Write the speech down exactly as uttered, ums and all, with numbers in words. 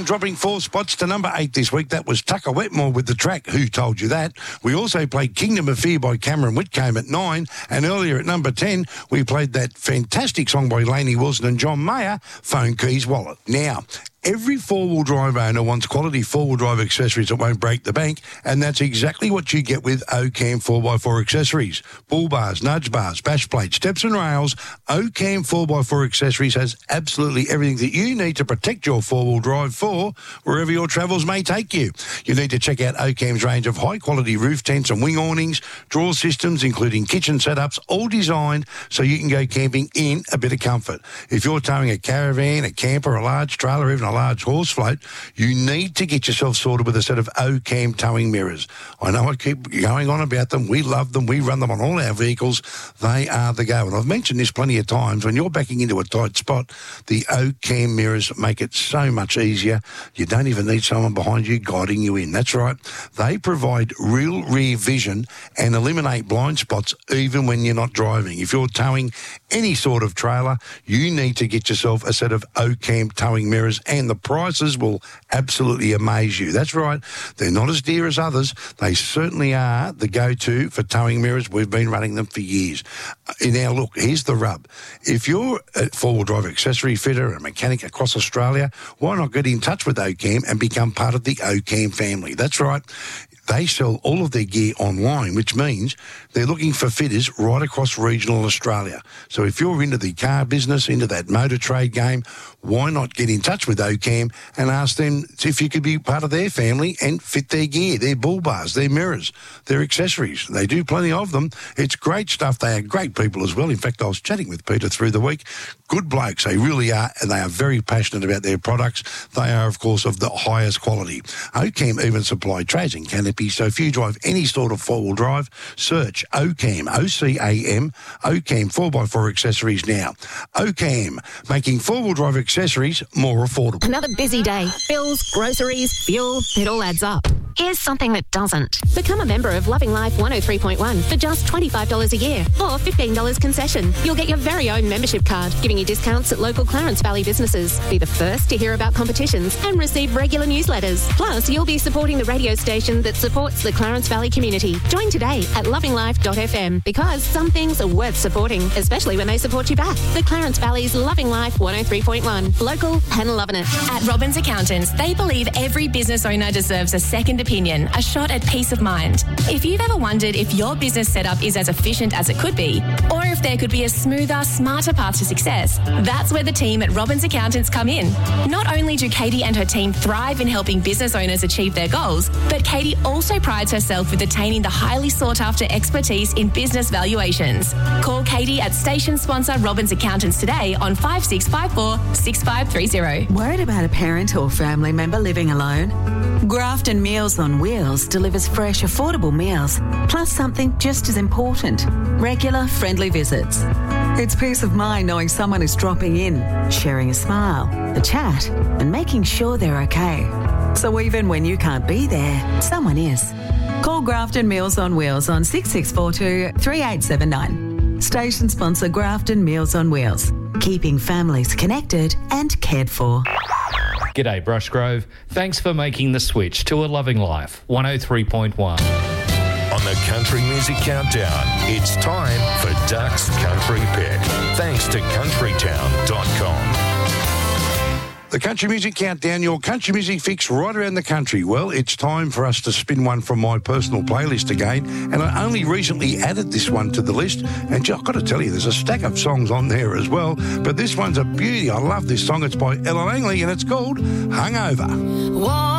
dropping four spots to number eight this week. That was Tucker Wetmore with The Track, Who Told You That? We also played Kingdom of Fear by Cameron Whitcomb at nine, and earlier at number ten, we played that fantastic song by Lainey Wilson and John Mayer, Phone Keys Wallet. Now, every four-wheel drive owner wants quality four-wheel drive accessories that won't break the bank, and that's exactly what you get with Ocam four by four accessories. Bull bars, nudge bars, bash plates, steps and rails. Ocam four by four accessories has absolutely everything that you need to protect your four-wheel drive for wherever your travels may take you. You need to check out Ocam's range of high-quality roof tents and wing awnings, drawer systems, including kitchen setups, all designed so you can go camping in a bit of comfort. If you're towing a caravan, a camper, a large trailer, even a large horse float, you need to get yourself sorted with a set of Ocam towing mirrors. I know I keep going on about them. We love them. We run them on all our vehicles. They are the go. And I've mentioned this plenty of times. When you're backing into a tight spot, the Ocam mirrors make it so much easier. You don't even need someone behind you guiding you in. That's right. They provide real rear vision and eliminate blind spots even when you're not driving. If you're towing any sort of trailer, you need to get yourself a set of Ocam towing mirrors, and the prices will absolutely amaze you. That's right. They're not as dear as others. They certainly are the go-to for towing mirrors. We've been running them for years. Now, look, here's the rub. If you're a four-wheel drive accessory fitter, a mechanic across Australia, why not get in touch with Ocam and become part of the Ocam family? That's right. They sell all of their gear online, which means they're looking for fitters right across regional Australia. So if you're into the car business, into that motor trade game, why not get in touch with Ocam and ask them if you could be part of their family and fit their gear, their bull bars, their mirrors, their accessories. They do plenty of them. It's great stuff. They are great people as well. In fact, I was chatting with Peter through the week. Good blokes, they really are, and they are very passionate about their products. They are, of course, of the highest quality. Ocam even supply trays and canopies, so if you drive any sort of four-wheel drive, search Ocam, O C A M, Ocam four by four accessories now. Ocam, making four-wheel drive accessories more affordable. Another busy day. Bills, groceries, fuel, it all adds up. Here's something that doesn't. Become a member of Loving Life one oh three point one for just twenty-five dollars a year or fifteen dollars concession. You'll get your very own membership card, giving you discounts at local Clarence Valley businesses. Be the first to hear about competitions and receive regular newsletters. Plus, you'll be supporting the radio station that supports the Clarence Valley community. Join today at loving life dot f m because some things are worth supporting, especially when they support you back. The Clarence Valley's Loving Life one oh three point one. Local and loving it. At Robbins Accountants, they believe every business owner deserves a second opinion, a shot at peace of mind. If you've ever wondered if your business setup is as efficient as it could be, or if there could be a smoother, smarter path to success, that's where the team at Robbins Accountants come in. Not only do Katie and her team thrive in helping business owners achieve their goals, but Katie also prides herself with attaining the highly sought-after expertise in business valuations. Call Katie at station sponsor Robbins Accountants today on five six five four, six five three zero. Worried about a parent or family member living alone? Grafton Meals on Wheels delivers fresh, affordable meals, plus something just as important, regular, friendly visits. It's peace of mind knowing someone is dropping in, sharing a smile, a chat, and making sure they're okay. So even when you can't be there, someone is. Call Grafton Meals on Wheels on six six four two, three eight seven nine. Station sponsor Grafton Meals on Wheels, keeping families connected and cared for. G'day Brushgrove. Thanks for making the switch to a Loving Life one oh three point one. On the Country Music Countdown, it's time for Duck's Country Pick. Thanks to country town dot com. The Country Music Countdown, your country music fix right around the country. Well, it's time for us to spin one from my personal playlist again, and I only recently added this one to the list, and I've got to tell you, there's a stack of songs on there as well, but this one's a beauty. I love this song. It's by Ella Langley, and it's called Hungover. Whoa.